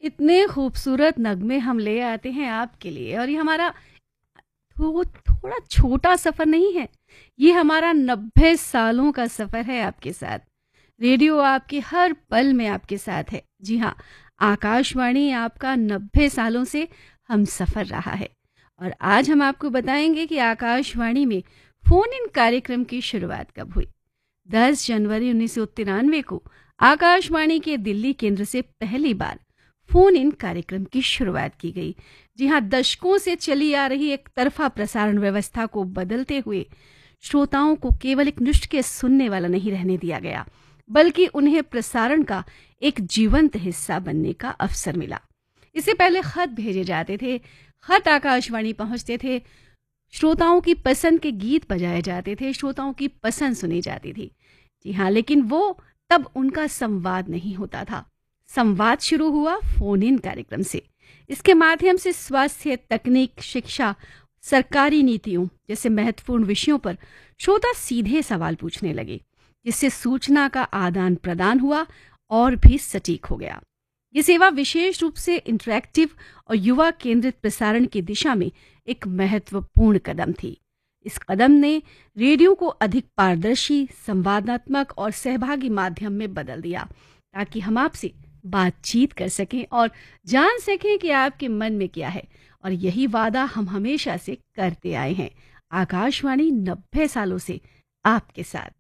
इतने खूबसूरत नगमे हम ले आते हैं आपके लिए, और ये हमारा थोड़ा छोटा सफ़र नहीं है। ये हमारा 90 सालों का सफ़र है आपके साथ। रेडियो आपके हर पल में आपके साथ है। जी हाँ, आकाशवाणी आपका 90 सालों से हम सफ़र रहा है। और आज हम आपको बताएंगे कि आकाशवाणी में फ़ोन इन कार्यक्रम की शुरुआत कब हुई। 10 जनवरी 1993 को आकाशवाणी के दिल्ली केंद्र से पहली बार फोन इन कार्यक्रम की शुरुआत की गई। जी हाँ, दशकों से चली आ रही एक तरफा प्रसारण व्यवस्था को बदलते हुए श्रोताओं को केवल एक नुष्ट के सुनने वाला नहीं रहने दिया गया, बल्कि उन्हें प्रसारण का एक जीवंत हिस्सा बनने का अवसर मिला। इससे पहले खत भेजे जाते थे, खत आकाशवाणी पहुंचते थे, श्रोताओं की पसंद के गीत बजाए जाते थे, श्रोताओं की पसंद सुनी जाती थी। जी हाँ, लेकिन वो तब उनका संवाद नहीं होता था। संवाद शुरू हुआ फोन इन कार्यक्रम से। इसके माध्यम से स्वास्थ्य, तकनीक, शिक्षा, सरकारी नीतियों जैसे महत्वपूर्ण विषयों पर श्रोता सीधे सवाल पूछने लगे, जिससे सूचना का आदान प्रदान हुआ और भी सटीक हो गया। ये सेवा विशेष रूप से इंटरैक्टिव और युवा केंद्रित प्रसारण की दिशा में एक महत्वपूर्ण कदम थी। इस कदम ने रेडियो को अधिक पारदर्शी, संवादात्मक और सहभागी माध्यम में बदल दिया, ताकि हम आपसे बातचीत कर सकें और जान सकें कि आपके मन में क्या है। और यही वादा हम हमेशा से करते आए हैं। आकाशवाणी 90 सालों से आपके साथ।